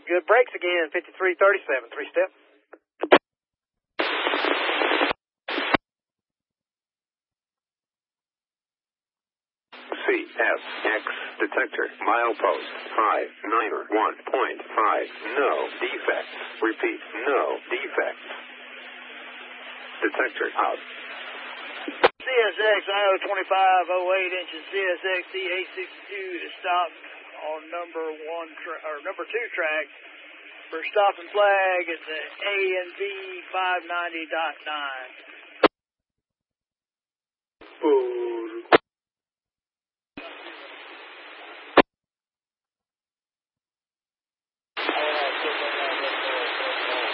good. Brakes again, 5337, 3-step. CSX detector, milepost 591.5, no defects. Repeat, no defects. Detector out. CSX, IO 2508 inches, CSX D862 to stop on number 2 track for stop and flag at the A&B 590.9.